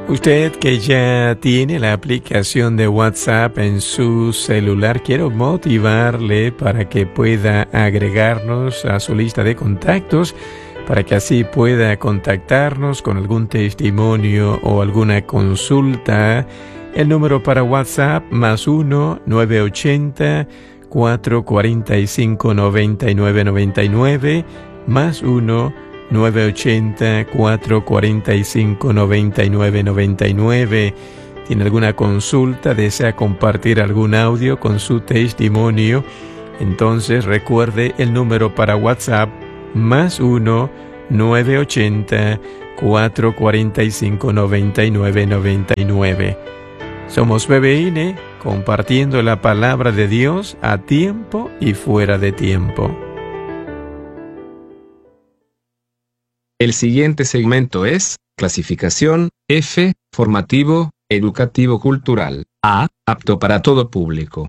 Usted que ya tiene la aplicación de WhatsApp en su celular, quiero motivarle para que pueda agregarnos a su lista de contactos, para que así pueda contactarnos con algún testimonio o alguna consulta. El número para WhatsApp +1 980 445 9999 +1 980 445 9999. ¿Tiene alguna consulta? ¿Desea compartir algún audio con su testimonio? Entonces recuerde el número para WhatsApp +1 980 445 9999. Somos BBN, compartiendo la palabra de Dios a tiempo y fuera de tiempo. El siguiente segmento es clasificación F, formativo, educativo cultural. A, apto para todo público.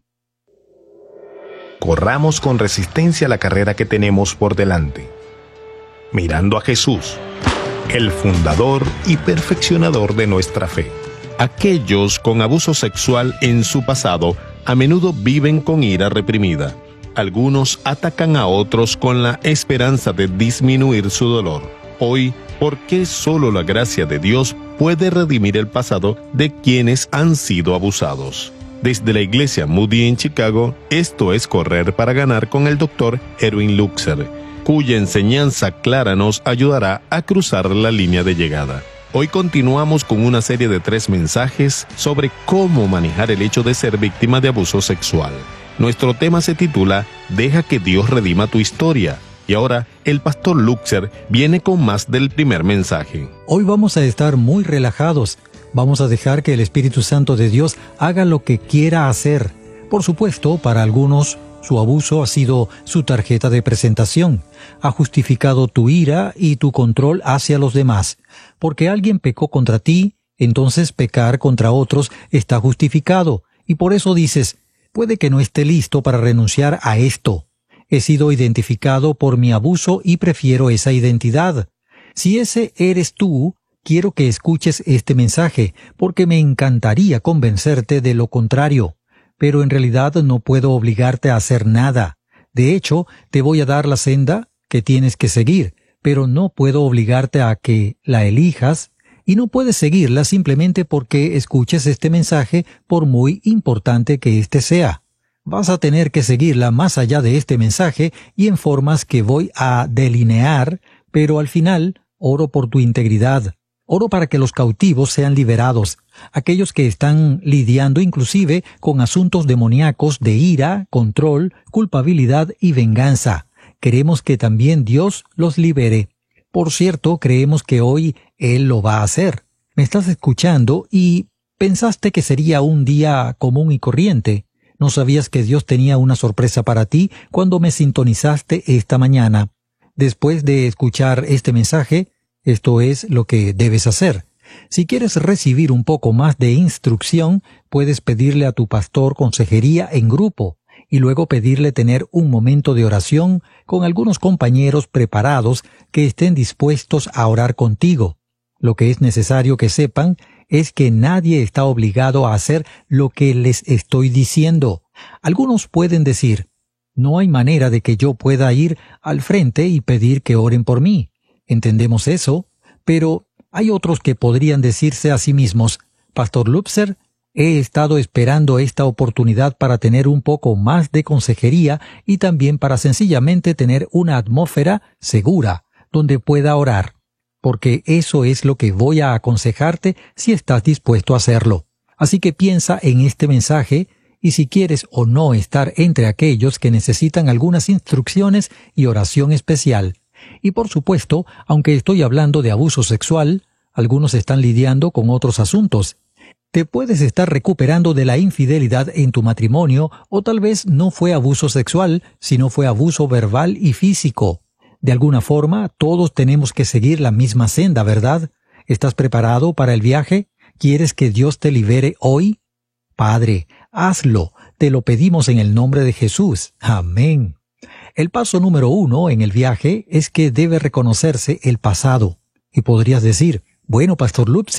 Corramos con resistencia la carrera que tenemos por delante, mirando a Jesús, el fundador y perfeccionador de nuestra fe. Aquellos con abuso sexual en su pasado a menudo viven con ira reprimida. Algunos atacan a otros con la esperanza de disminuir su dolor. Hoy, ¿por qué solo la gracia de Dios puede redimir el pasado de quienes han sido abusados? Desde la iglesia Moody en Chicago, esto es Correr para Ganar con el Dr. Erwin Lutzer, cuya enseñanza clara nos ayudará a cruzar la línea de llegada. Hoy continuamos con una serie de 3 mensajes sobre cómo manejar el hecho de ser víctima de abuso sexual. Nuestro tema se titula Deja que Dios redima tu historia. Y ahora, el pastor Lutzer viene con más del primer mensaje. Hoy vamos a estar muy relajados. Vamos a dejar que el Espíritu Santo de Dios haga lo que quiera hacer. Por supuesto, para algunos, su abuso ha sido su tarjeta de presentación. Ha justificado tu ira y tu control hacia los demás. Porque alguien pecó contra ti, entonces pecar contra otros está justificado. Y por eso dices, puede que no esté listo para renunciar a esto. He sido identificado por mi abuso y prefiero esa identidad. Si ese eres tú, quiero que escuches este mensaje, porque me encantaría convencerte de lo contrario. Pero en realidad no puedo obligarte a hacer nada. De hecho, te voy a dar la senda que tienes que seguir, pero no puedo obligarte a que la elijas, y no puedes seguirla simplemente porque escuches este mensaje, por muy importante que éste sea. Vas a tener que seguirla más allá de este mensaje y en formas que voy a delinear, pero al final oro por tu integridad. Oro para que los cautivos sean liberados, aquellos que están lidiando inclusive con asuntos demoníacos de ira, control, culpabilidad y venganza. Queremos que también Dios los libere. Por cierto, creemos que hoy Él lo va a hacer. Me estás escuchando y pensaste que sería un día común y corriente. ¿No sabías que Dios tenía una sorpresa para ti cuando me sintonizaste esta mañana? Después de escuchar este mensaje, esto es lo que debes hacer. Si quieres recibir un poco más de instrucción, puedes pedirle a tu pastor consejería en grupo y luego pedirle tener un momento de oración con algunos compañeros preparados que estén dispuestos a orar contigo. Lo que es necesario que sepan es que nadie está obligado a hacer lo que les estoy diciendo. Algunos pueden decir, no hay manera de que yo pueda ir al frente y pedir que oren por mí. Entendemos eso, pero hay otros que podrían decirse a sí mismos, Pastor Lutzer, he estado esperando esta oportunidad para tener un poco más de consejería y también para sencillamente tener una atmósfera segura donde pueda orar. Porque eso es lo que voy a aconsejarte si estás dispuesto a hacerlo. Así que piensa en este mensaje y si quieres o no estar entre aquellos que necesitan algunas instrucciones y oración especial. Y por supuesto, aunque estoy hablando de abuso sexual, algunos están lidiando con otros asuntos. Te puedes estar recuperando de la infidelidad en tu matrimonio o tal vez no fue abuso sexual, sino fue abuso verbal y físico. De alguna forma, todos tenemos que seguir la misma senda, ¿verdad? ¿Estás preparado para el viaje? ¿Quieres que Dios te libere hoy? Padre, hazlo. Te lo pedimos en el nombre de Jesús. Amén. El paso número 1 en el viaje es que debe reconocerse el pasado. Y podrías decir, bueno, Pastor Lutzer,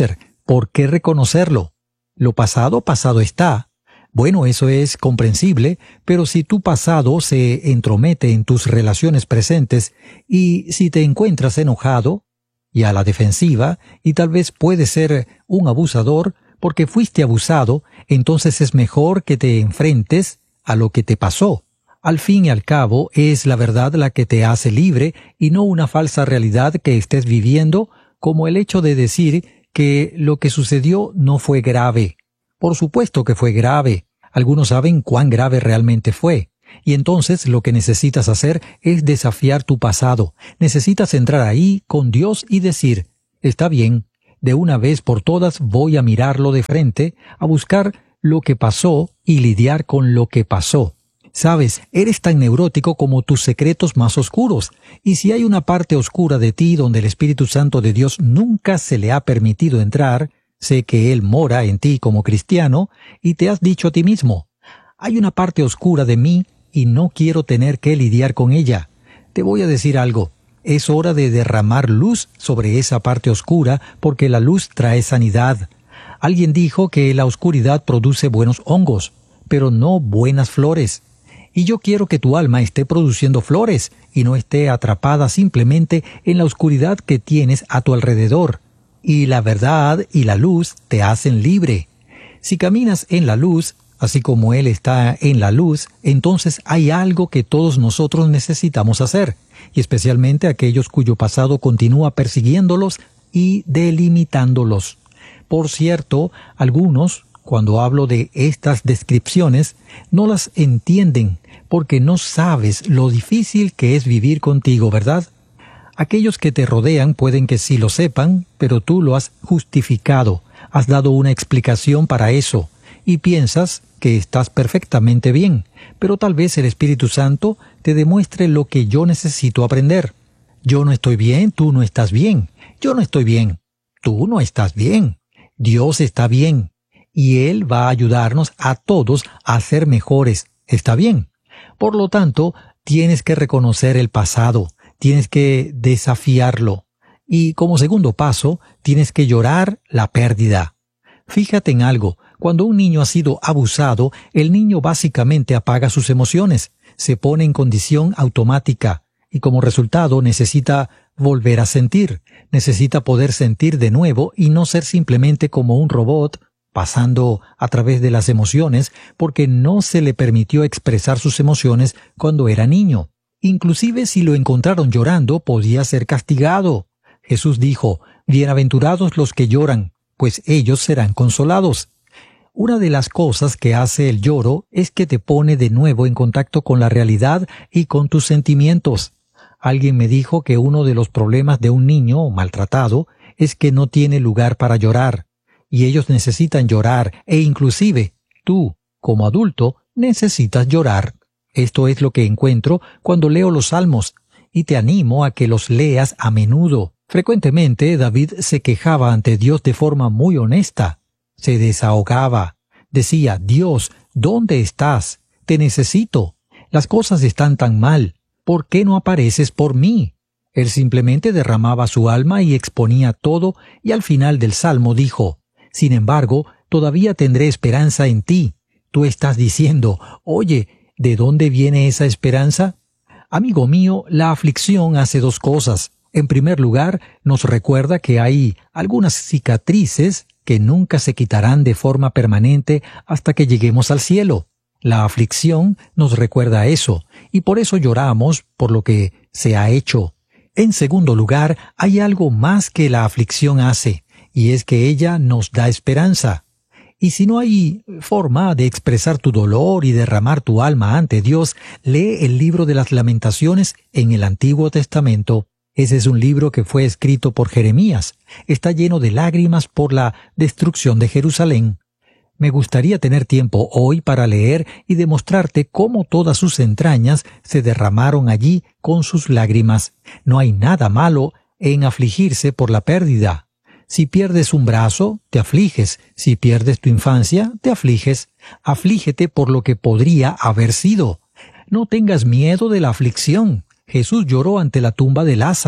¿Por qué reconocerlo? Lo pasado, pasado está. Bueno, eso es comprensible, pero si tu pasado se entromete en tus relaciones presentes y si te encuentras enojado y a la defensiva y tal vez puedes ser un abusador porque fuiste abusado, entonces es mejor que te enfrentes a lo que te pasó. Al fin y al cabo, es la verdad la que te hace libre y no una falsa realidad que estés viviendo, como el hecho de decir que lo que sucedió no fue grave. Por supuesto que fue grave. Algunos saben cuán grave realmente fue. Y entonces lo que necesitas hacer es desafiar tu pasado. Necesitas entrar ahí con Dios y decir, está bien, de una vez por todas voy a mirarlo de frente, a buscar lo que pasó y lidiar con lo que pasó. Sabes, eres tan neurótico como tus secretos más oscuros, y si hay una parte oscura de ti donde el Espíritu Santo de Dios nunca se le ha permitido entrar, sé que Él mora en ti como cristiano, y te has dicho a ti mismo, hay una parte oscura de mí y no quiero tener que lidiar con ella. Te voy a decir algo, es hora de derramar luz sobre esa parte oscura porque la luz trae sanidad. Alguien dijo que la oscuridad produce buenos hongos, pero no buenas flores. Y yo quiero que tu alma esté produciendo flores y no esté atrapada simplemente en la oscuridad que tienes a tu alrededor. Y la verdad y la luz te hacen libre. Si caminas en la luz, así como Él está en la luz, entonces hay algo que todos nosotros necesitamos hacer, y especialmente aquellos cuyo pasado continúa persiguiéndolos y delimitándolos. Por cierto, algunos, cuando hablo de estas descripciones, no las entienden, porque no sabes lo difícil que es vivir contigo, ¿verdad? Aquellos que te rodean pueden que sí lo sepan, pero tú lo has justificado, has dado una explicación para eso, y piensas que estás perfectamente bien, pero tal vez el Espíritu Santo te demuestre lo que yo necesito aprender. Yo no estoy bien, tú no estás bien. Yo no estoy bien, tú no estás bien. Dios está bien, y Él va a ayudarnos a todos a ser mejores. ¿Está bien? Por lo tanto, tienes que reconocer el pasado, tienes que desafiarlo, y como segundo paso, tienes que llorar la pérdida. Fíjate en algo, cuando un niño ha sido abusado, el niño básicamente apaga sus emociones, se pone en condición automática, y como resultado necesita volver a sentir, necesita poder sentir de nuevo y no ser simplemente como un robot, pasando a través de las emociones, porque no se le permitió expresar sus emociones cuando era niño. Inclusive si lo encontraron llorando, podía ser castigado. Jesús dijo, bienaventurados los que lloran, pues ellos serán consolados. Una de las cosas que hace el lloro es que te pone de nuevo en contacto con la realidad y con tus sentimientos. Alguien me dijo que uno de los problemas de un niño maltratado es que no tiene lugar para llorar. Y ellos necesitan llorar, e inclusive tú, como adulto, necesitas llorar. Esto es lo que encuentro cuando leo los Salmos, y te animo a que los leas a menudo. Frecuentemente David se quejaba ante Dios de forma muy honesta. Se desahogaba. Decía, Dios, ¿dónde estás? Te necesito. Las cosas están tan mal. ¿Por qué no apareces por mí? Él simplemente derramaba su alma y exponía todo, y al final del Salmo dijo, sin embargo, todavía tendré esperanza en ti. Tú estás diciendo, oye, ¿de dónde viene esa esperanza? Amigo mío, la aflicción hace dos cosas. En primer lugar, nos recuerda que hay algunas cicatrices que nunca se quitarán de forma permanente hasta que lleguemos al cielo. La aflicción nos recuerda eso, y por eso lloramos por lo que se ha hecho. En segundo lugar, hay algo más que la aflicción hace, y es que ella nos da esperanza. Y si no hay forma de expresar tu dolor y derramar tu alma ante Dios, lee el libro de las Lamentaciones en el Antiguo Testamento. Ese es un libro que fue escrito por Jeremías. Está lleno de lágrimas por la destrucción de Jerusalén. Me gustaría tener tiempo hoy para leer y demostrarte cómo todas sus entrañas se derramaron allí con sus lágrimas. No hay nada malo en afligirse por la pérdida. Si pierdes un brazo, te afliges. Si pierdes tu infancia, te afliges. Aflígete por lo que podría haber sido. No tengas miedo de la aflicción. Jesús lloró ante la tumba de Lázaro.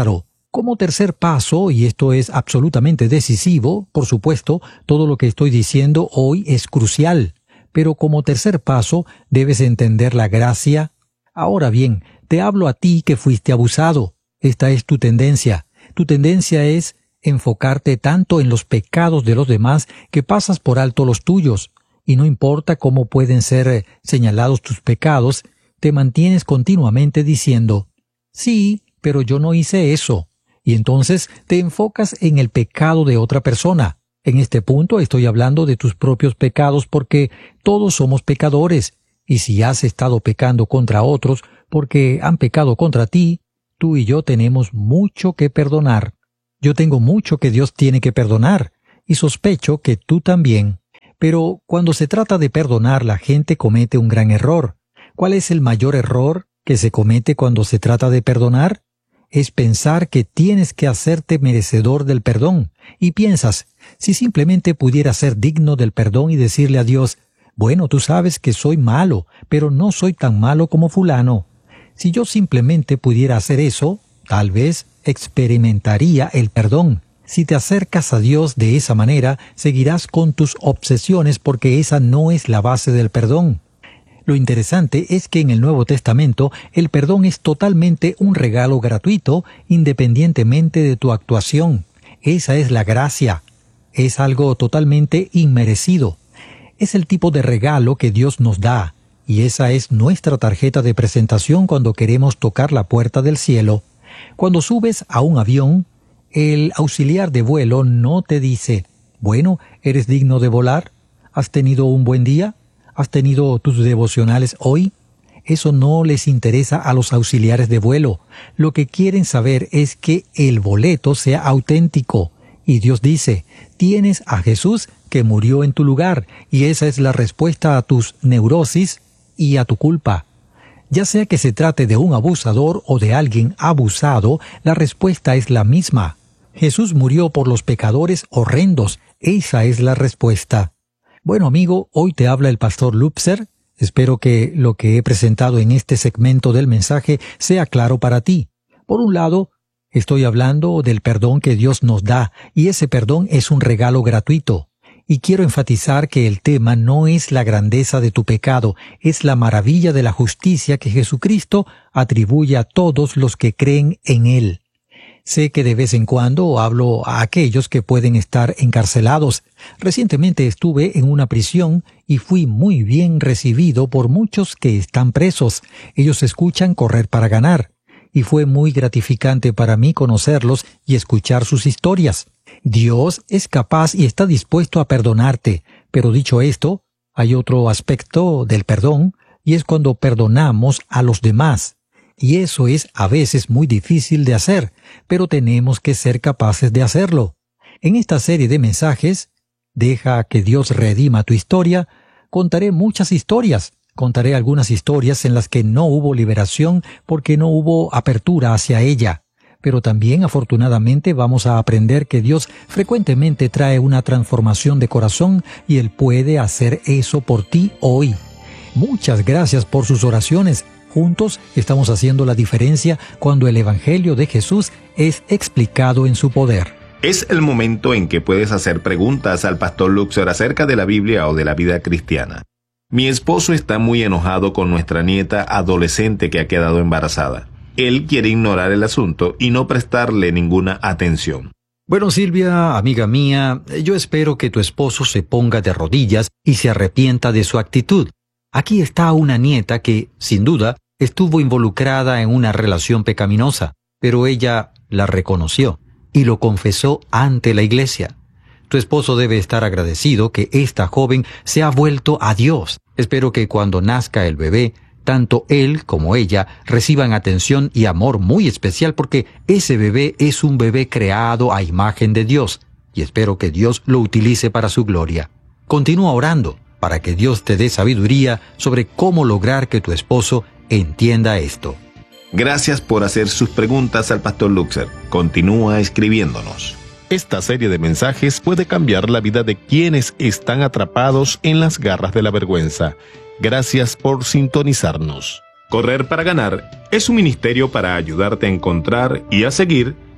Como tercer paso, y esto es absolutamente decisivo, por supuesto, todo lo que estoy diciendo hoy es crucial, pero como tercer paso debes entender la gracia. Ahora bien, te hablo a ti que fuiste abusado. Esta es tu tendencia. Tu tendencia es enfocarte tanto en los pecados de los demás que pasas por alto los tuyos, y no importa cómo pueden ser señalados tus pecados, te mantienes continuamente diciendo, sí, pero yo no hice eso. Y entonces te enfocas en el pecado de otra persona. En este punto estoy hablando de tus propios pecados porque todos somos pecadores, y si has estado pecando contra otros porque han pecado contra ti, tú y yo tenemos mucho que perdonar. Yo tengo mucho que Dios tiene que perdonar, y sospecho que tú también. Pero cuando se trata de perdonar, la gente comete un gran error. ¿Cuál es el mayor error que se comete cuando se trata de perdonar? Es pensar que tienes que hacerte merecedor del perdón, y piensas, si simplemente pudiera ser digno del perdón y decirle a Dios, bueno, tú sabes que soy malo, pero no soy tan malo como fulano. Si yo simplemente pudiera hacer eso, tal vez experimentaría el perdón. Si te acercas a Dios de esa manera, seguirás con tus obsesiones porque esa no es la base del perdón. Lo interesante es que en el Nuevo Testamento el perdón es totalmente un regalo gratuito, independientemente de tu actuación. Esa es la gracia. Es algo totalmente inmerecido. Es el tipo de regalo que Dios nos da, y esa es nuestra tarjeta de presentación cuando queremos tocar la puerta del cielo. Cuando subes a un avión, el auxiliar de vuelo no te dice, bueno, ¿eres digno de volar? ¿Has tenido un buen día? ¿Has tenido tus devocionales hoy? Eso no les interesa a los auxiliares de vuelo. Lo que quieren saber es que el boleto sea auténtico. Y Dios dice, tienes a Jesús que murió en tu lugar, y esa es la respuesta a tus neurosis y a tu culpa. Ya sea que se trate de un abusador o de alguien abusado, la respuesta es la misma. Jesús murió por los pecadores horrendos. Esa es la respuesta. Bueno, amigo, hoy te habla el pastor Lupzer. Espero que lo que he presentado en este segmento del mensaje sea claro para ti. Por un lado, estoy hablando del perdón que Dios nos da, y ese perdón es un regalo gratuito. Y quiero enfatizar que el tema no es la grandeza de tu pecado, es la maravilla de la justicia que Jesucristo atribuye a todos los que creen en Él. Sé que de vez en cuando hablo a aquellos que pueden estar encarcelados. Recientemente estuve en una prisión y fui muy bien recibido por muchos que están presos. Ellos escuchan Correr para Ganar, y fue muy gratificante para mí conocerlos y escuchar sus historias. Dios es capaz y está dispuesto a perdonarte, pero dicho esto, hay otro aspecto del perdón, y es cuando perdonamos a los demás. Y eso es a veces muy difícil de hacer, pero tenemos que ser capaces de hacerlo. En esta serie de mensajes, Deja que Dios redima tu historia, contaré muchas historias. Contaré algunas historias en las que no hubo liberación porque no hubo apertura hacia ella. Pero también, afortunadamente, vamos a aprender que Dios frecuentemente trae una transformación de corazón y Él puede hacer eso por ti hoy. Muchas gracias por sus oraciones. Juntos estamos haciendo la diferencia cuando el Evangelio de Jesús es explicado en su poder. Es el momento en que puedes hacer preguntas al pastor Lupzer acerca de la Biblia o de la vida cristiana. Mi esposo está muy enojado con nuestra nieta adolescente que ha quedado embarazada. Él quiere ignorar el asunto y no prestarle ninguna atención. Bueno, Silvia, amiga mía, yo espero que tu esposo se ponga de rodillas y se arrepienta de su actitud. Aquí está una nieta que, sin duda, estuvo involucrada en una relación pecaminosa, pero ella la reconoció y lo confesó ante la iglesia. Tu esposo debe estar agradecido que esta joven se ha vuelto a Dios. Espero que cuando nazca el bebé, tanto él como ella reciban atención y amor muy especial porque ese bebé es un bebé creado a imagen de Dios y espero que Dios lo utilice para su gloria. Continúa orando para que Dios te dé sabiduría sobre cómo lograr que tu esposo entienda esto. Gracias por hacer sus preguntas al pastor Lupzer. Continúa escribiéndonos. Esta serie de mensajes puede cambiar la vida de quienes están atrapados en las garras de la vergüenza. Gracias por sintonizarnos. Correr para Ganar es un ministerio para ayudarte a encontrar y a seguir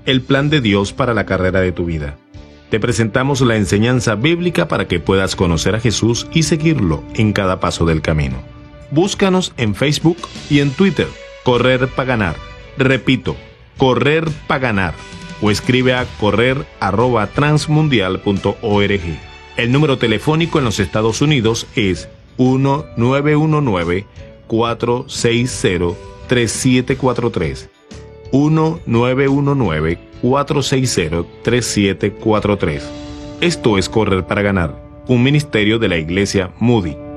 el plan de Dios para la carrera de tu vida. Te presentamos la enseñanza bíblica para que puedas conocer a Jesús y seguirlo en cada paso del camino. Búscanos en Facebook y en Twitter, Correr para Ganar. Repito, Correr para Ganar. O escribe a correr@transmundial.org. El número telefónico en los Estados Unidos es 1-919-460-3743. 1-919-460-3743. Esto es Correr para Ganar, un ministerio de la Iglesia Moody.